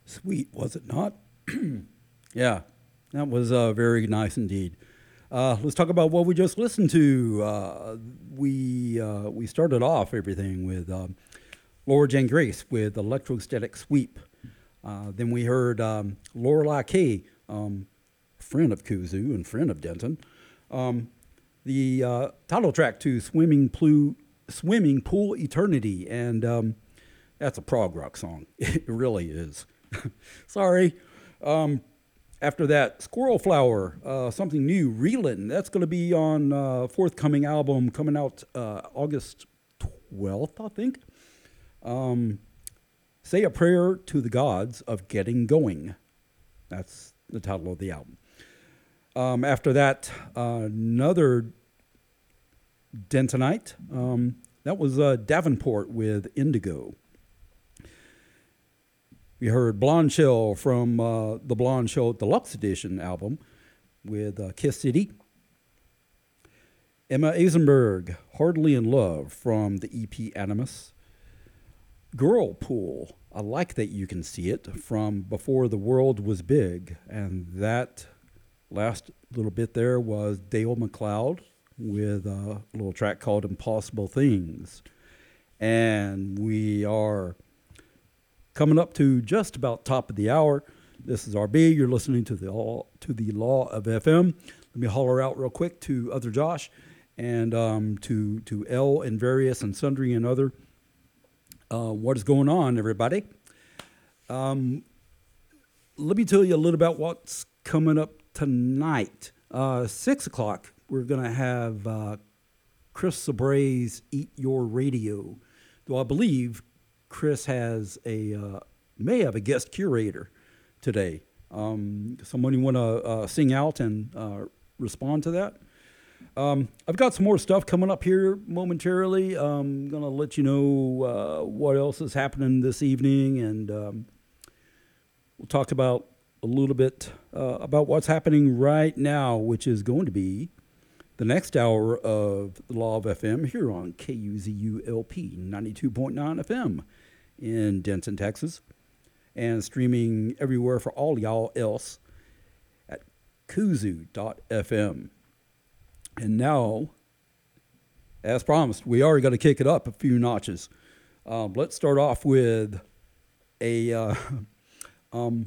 Sweet, was it not? Yeah, that was very nice indeed. Let's talk about what we just listened to. We started off everything with Laura Jane Grace with Electrostatic Sweep. Then we heard Lorelei K, friend of Kuzu and friend of Denton. The title track to Swimming Pool Eternity, and that's a prog rock song. It really is. Sorry. After that, Squirrel Flower, something new, Reelin'. That's going to be on forthcoming album coming out August 12th, I think. Say a Prayer to the Gods of Getting Going. That's the title of the album. After that, another Dentonite. That was Davenport with Indigo. We heard Blonde Shell from the Blonde Shell Deluxe Edition album with Kiss City. Emma Eisenberg, Hardly in Love from the EP Animus. Girl Pool, I Like That You Can See It from Before the World Was Big. And that last little bit there was Dale McLeod with a little track called Impossible Things. And we are coming up to just about top of the hour. This is RB. You're listening to the Law of FM. Let me holler out real quick to other Josh and to L and various and sundry and other. What is going on, everybody? Let me tell you a little about what's coming up tonight. 6 o'clock, we're going to have Chris Sabray's Eat Your Radio. Though I believe Chris has may have a guest curator today. Somebody want to sing out and respond to that? I've got some more stuff coming up here momentarily. I'm going to let you know what else is happening this evening, and we'll talk about a little bit about what's happening right now, which is going to be the next hour of the Law of FM here on KUZU-LP 92.9 FM in Denton, Texas, and streaming everywhere for all y'all else at kuzu.fm. And now, as promised, we are going to kick it up a few notches. Let's start off with an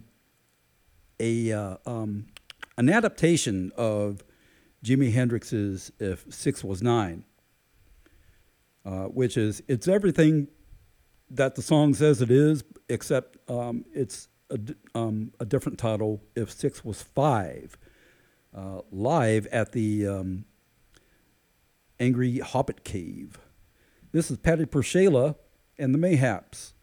adaptation of Jimi Hendrix's "If Six Was Nine," which is it's everything that the song says it is, except it's a different title. "If Six Was Five," live at the Angry Hobbit Cave. This is Patty Pershela and the Mayhaps.